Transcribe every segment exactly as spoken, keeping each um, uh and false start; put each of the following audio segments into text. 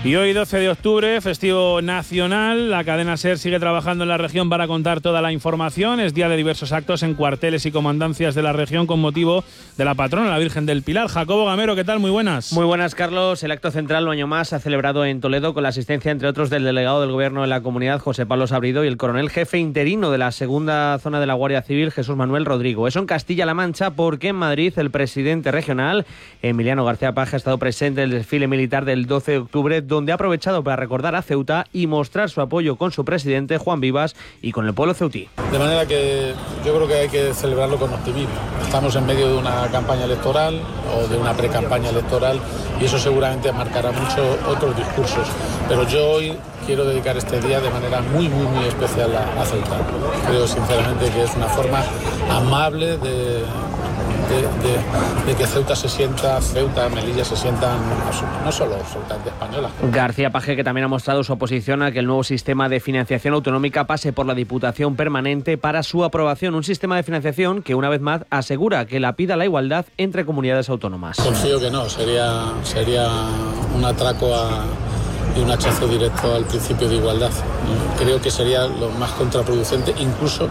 Y hoy, doce de octubre, festivo nacional, la cadena SER sigue trabajando en la región para contar toda la información. Es día de diversos actos en cuarteles y comandancias de la región con motivo de la patrona, la Virgen del Pilar. Jacobo Gamero, ¿qué tal? Muy buenas. Muy buenas, Carlos. El acto central, un año más, se ha celebrado en Toledo con la asistencia, entre otros, del delegado del Gobierno de la comunidad, José Pablo Sabrido, y el coronel jefe interino de la segunda zona de la Guardia Civil, Jesús Manuel Rodrigo. Eso en Castilla-La Mancha, porque en Madrid el presidente regional, Emiliano García Paje, ha estado presente en el desfile militar del doce de octubre, donde ha aprovechado para recordar a Ceuta y mostrar su apoyo con su presidente, Juan Vivas, y con el pueblo ceutí. De manera que yo creo que hay que celebrarlo con optimismo. Estamos en medio de una campaña electoral o de una pre-campaña electoral y eso seguramente marcará mucho otros discursos. Pero yo hoy quiero dedicar este día de manera muy, muy, muy especial a, a Ceuta. Creo sinceramente que es una forma amable de... De, de, de que Ceuta se sienta, Ceuta, Melilla se sientan no solo absolutamente españolas. García Paje, que también ha mostrado su oposición a que el nuevo sistema de financiación autonómica pase por la Diputación Permanente para su aprobación. Un sistema de financiación que, una vez más, asegura que lapida la igualdad entre comunidades autónomas. Confío que no, sería, sería un atraco a... y un hachazo directo al principio de igualdad. Creo que sería lo más contraproducente, incluso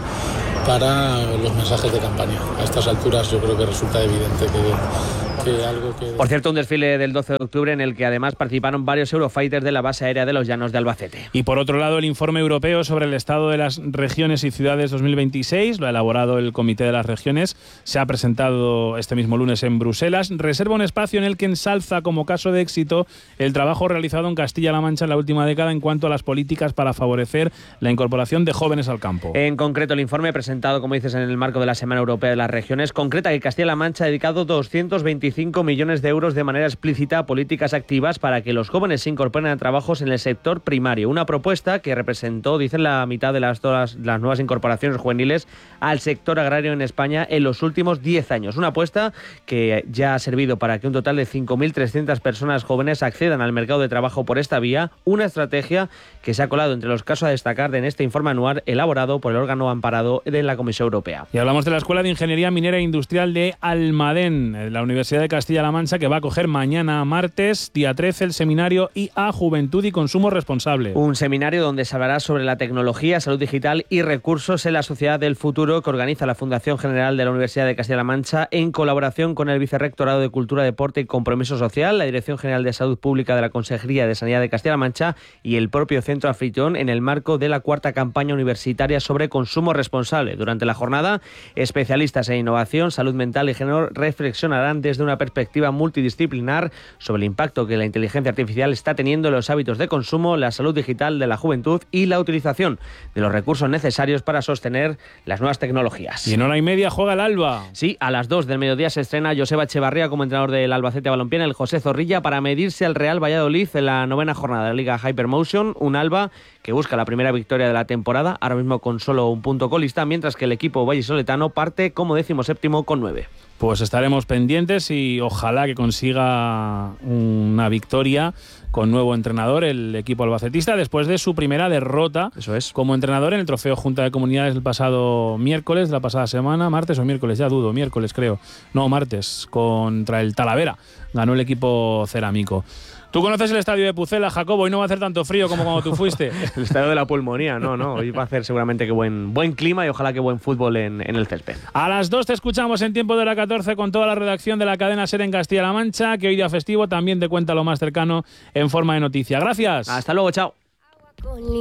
para los mensajes de campaña. A estas alturas yo creo que resulta evidente que, que algo que... Por cierto, un desfile del doce de octubre en el que además participaron varios Eurofighters de la base aérea de los Llanos de Albacete. Y por otro lado, el informe europeo sobre el estado de las regiones y ciudades dos mil veintiséis, lo ha elaborado el Comité de las Regiones, se ha presentado este mismo lunes en Bruselas. Reserva un espacio en el que ensalza como caso de éxito el trabajo realizado en Castilla-La Mancha en la última década en cuanto a las políticas para favorecer la incorporación de jóvenes al campo. En concreto, el informe presentado, como dices, en el marco de la Semana Europea de las Regiones, concreta que Castilla-La Mancha ha dedicado doscientos veinticinco millones de euros de manera explícita a políticas activas para que los jóvenes se incorporen a trabajos en el sector primario. Una propuesta que representó, dicen, la mitad de las, todas las nuevas incorporaciones juveniles al sector agrario en España en los últimos diez años. Una apuesta que ya ha servido para que un total de cinco mil trescientas personas jóvenes accedan al mercado de trabajo por esta vía. Una estrategia que se ha colado entre los casos a destacar en este informe anual elaborado por el órgano amparado de la Comisión Europea. Y hablamos de la Escuela de Ingeniería Minera e Industrial de Almadén, la Universidad de Castilla-La Mancha, que va a acoger mañana martes, día trece, el seminario I A, Juventud y Consumo Responsable. Un seminario donde se hablará sobre la tecnología, salud digital y recursos en la sociedad del futuro, que organiza la Fundación General de la Universidad de Castilla-La Mancha en colaboración con el Vicerrectorado de Cultura, Deporte y Compromiso Social, la Dirección General de Salud Pública de la Consejería de Sanidad de Castilla-La Mancha y el propio centro anfitrión, en el marco de la cuarta campaña universitaria sobre consumo responsable. Durante la jornada, especialistas en innovación, salud mental y género reflexionarán desde una perspectiva multidisciplinar sobre el impacto que la inteligencia artificial está teniendo en los hábitos de consumo, la salud digital de la juventud y la utilización de los recursos necesarios para sostener las nuevas tecnologías. Y en hora y media juega el Alba. Sí, a las dos del mediodía se estrena Joseba Echevarría como entrenador del Albacete Balompié en el José Zorrilla para medirse al Real Valladolid en la novena jornada de la Liga Hypermotion. Un Alba que busca la primera victoria de la temporada, ahora mismo con solo un punto colista, mientras que el equipo vallisoletano parte como decimoséptimo con nueve. Pues estaremos pendientes y ojalá que consiga una victoria con nuevo entrenador el equipo albacetista después de su primera derrota. Eso es. Como entrenador en el Trofeo Junta de Comunidades el pasado miércoles, la pasada semana, martes o miércoles, ya dudo, miércoles creo, no, martes, contra el Talavera, ganó el equipo cerámico. Tú conoces el estadio de Pucela, Jacobo, hoy no va a hacer tanto frío como cuando tú fuiste. El estadio de la pulmonía, no, no, hoy va a hacer seguramente que buen, buen clima y ojalá que buen fútbol en, en el césped. A las dos te escuchamos en Tiempo de la catorce con toda la redacción de la cadena SER en Castilla-La Mancha, que hoy día festivo también te cuenta lo más cercano en forma de noticia. Gracias. Hasta luego, chao.